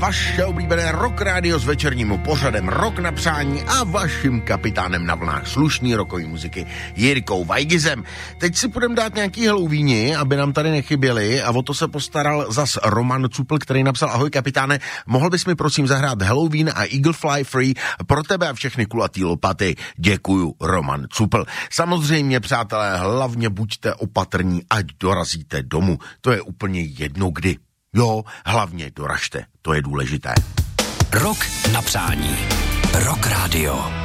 vaše oblíbené Rock Radio s večerním pořadem Rock na přání a vaším kapitánem na vlnách slušný rockový muziky Jirkou Vajgizem. Teď si půjdeme dát nějaký Halloweeni, aby nám tady nechyběli, a o to se postaral zas Roman Cupl, který napsal: ahoj kapitáne, mohl bys mi prosím zahrát Halloween a Eagle Fly Free pro tebe a všechny kulatý lopaty. Děkuju, Roman Cupl. Samozřejmě, přátelé, hlavně buďte opatrní, ať dorazíte domů. To je úplně jedno kdy. Jo, hlavně doražte, to je důležité. Rock na přání. Rock Radio.